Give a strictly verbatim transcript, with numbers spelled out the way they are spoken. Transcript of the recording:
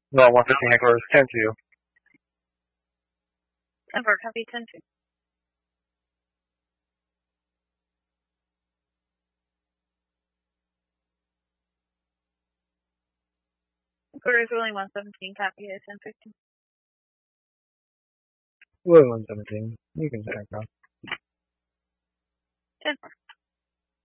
No, one fifteen headquarters, ten two. Over, copy ten two. Headquarters Willing one seventeen, copy at ten fifteen. Willing one seventeen. You can check out. ten four.